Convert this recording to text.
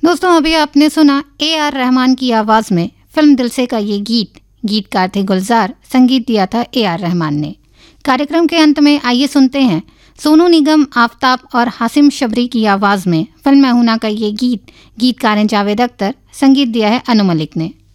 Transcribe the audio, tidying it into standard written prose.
दोस्तों, अभी आपने सुना AR रहमान की आवाज़ में फिल्म दिल से का ये गीत। गीतकार थे गुलजार, संगीत दिया था AR रहमान ने। कार्यक्रम के अंत में आइए सुनते हैं सोनू निगम, आफताब और हासिम शबरी की आवाज़ में फिल्म मैं हूं ना का ये गीत। गीतकार हैं जावेद अख्तर, संगीत दिया है अनु मलिक ने।